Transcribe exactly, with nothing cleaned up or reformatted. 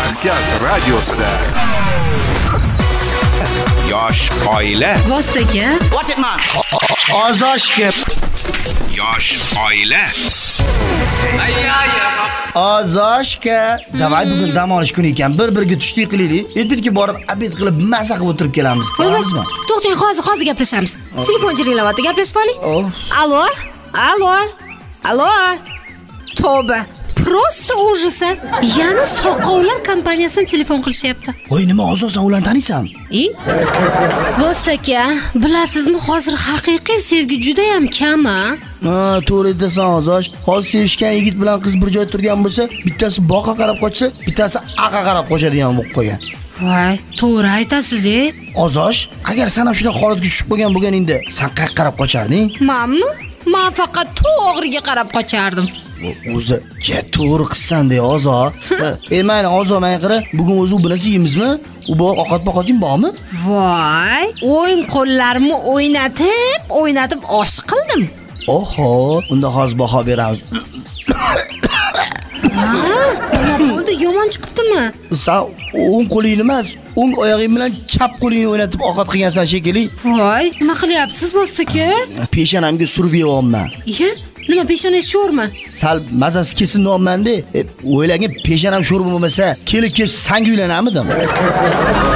Markaz radiosida. Yosh oila. Vostoka. What it man? Ozoshka. Yosh oila. Ozoshka. Davay bugun dam olish kuni ekan. Bir-biriga tushlik qilaylik. Elbetki borib obed qilib maza qilib o'tirib kelamiz. Boramizmi? To'xtang, hozir hozir gaplashamiz. Telefon jiringlayapti, gaplashib oling. Oh. Allo? Allo? Allo? Tavba. Просто ужас. Yana soqovlar kompaniyasidan telefon qilishyapti. Voy, nima Ozosh, sen ularni taniysanmi? I? Vostoka, bilasizmi, hozir haqiqiy sevgi juda ham kam, a? Ha, to'g'ri aytasan Ozosh. Hozir sevishgan yigit bilan qiz bir joyda turgan bo'lsa, bittasi boqqa qarab qochsa, bittasi aqqa qarab qochadigan bo'lib qolgan. Voy, to'g'ri aytasiz-e. Ozosh, agar sen ham shunday holatga tushib qolgan bo'lganingda, sen qayerga qarab qocharding? Menmi? Men faqat to'g'riga qarab qochardim. O'zi, "Ja, to'g'ri qilsan" dey Ozosh. Ey, mayli Ozosh, men qara, bugun o'zi u bilan yemizmi? U bor ovqat-poqating bormi? Voy, o'yin qo'llarimni o'ynatib, o'ynatib osh qildim. Oho, unda hozir baho beramiz. Nima bo'ldi? Yomon chiqibdimi? Sen o'ng qo'lingni emas, o'ng oyog'ing bilan chap qo'lingni o'ynatib ovqat qilgansan shekilli. Voy, nima qilyapsiz Vostoka? Peshonamga surib yeyapman. Iya, nima peshonangiz sho'rmi? Sal mazasi kesin-nomanda, o'ylagan peshonam sho'r bo'lmasa, kelib kelib sanga uylanamidim.